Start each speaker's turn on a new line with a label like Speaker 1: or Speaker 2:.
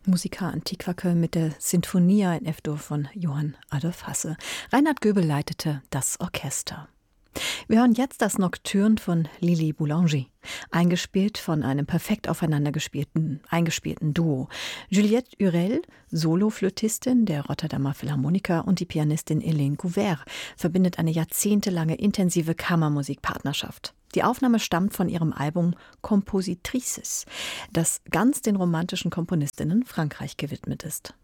Speaker 1: Musica Antiqua Köln mit der Sinfonia in F-Dur von Johann Adolf Hasse. Reinhard Göbel leitete das Orchester. Wir hören jetzt das Nocturne von Lili Boulanger, eingespielt von einem perfekt aufeinander eingespielten Duo. Juliette Hurel, Soloflötistin der Rotterdamer Philharmoniker, und die Pianistin Hélène Gouvert verbindet eine jahrzehntelange intensive Kammermusikpartnerschaft. Die Aufnahme stammt von ihrem Album Compositrices, das ganz den romantischen Komponistinnen Frankreich gewidmet ist.